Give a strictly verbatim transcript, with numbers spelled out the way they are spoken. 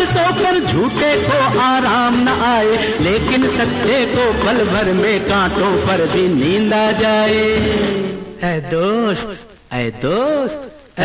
पर सोकर झूठे को आराम न आए, लेकिन सच्चे को पल भर में कांटों पर भी नींद आ जाए। ऐ दोस्त, ऐ दोस्त,